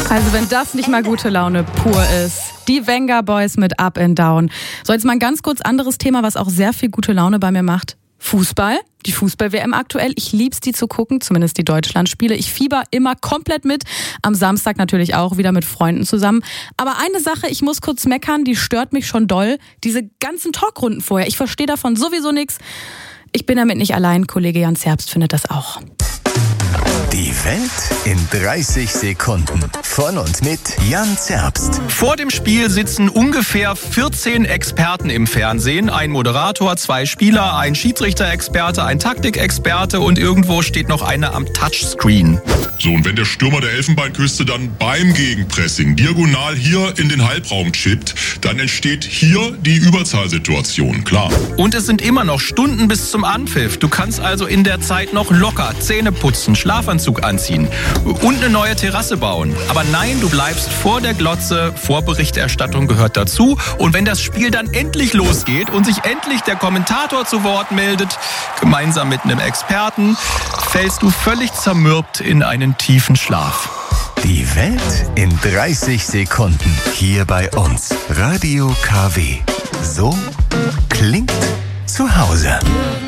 Also wenn das nicht mal gute Laune pur ist. Die Venga Boys mit Up and Down. So, jetzt mal ein ganz kurz anderes Thema, was auch sehr viel gute Laune bei mir macht. Fußball, die Fußball-WM aktuell. Ich lieb's, die zu gucken, zumindest die Deutschlandspiele. Ich fieber immer komplett mit. Am Samstag natürlich auch wieder mit Freunden zusammen. Aber eine Sache, ich muss kurz meckern, die stört mich schon doll. Diese ganzen Talkrunden vorher. Ich verstehe davon sowieso nichts. Ich bin damit nicht allein. Kollege Jan Zerbst findet das auch. Die Welt in 30 Sekunden. Von und mit Jan Zerbst. Vor dem Spiel sitzen ungefähr 14 Experten im Fernsehen. Ein Moderator, 2 Spieler, ein Schiedsrichter-Experte, ein Taktikexperte und irgendwo steht noch einer am Touchscreen. So, und wenn der Stürmer der Elfenbeinküste dann beim Gegenpressing diagonal hier in den Halbraum chippt, dann entsteht hier die Überzahlsituation, klar. Und es sind immer noch Stunden bis zum Anpfiff. Du kannst also in der Zeit noch locker Zähne putzen, Schlafanzug anziehen und eine neue Terrasse bauen. Aber nein, du bleibst vor der Glotze. Vorberichterstattung gehört dazu. Und wenn das Spiel dann endlich losgeht und sich endlich der Kommentator zu Wort meldet, gemeinsam mit einem Experten, fällst du völlig zermürbt in einen tiefen Schlaf. Die Welt in 30 Sekunden. Hier bei uns. Radio KW. So klingt zu Hause.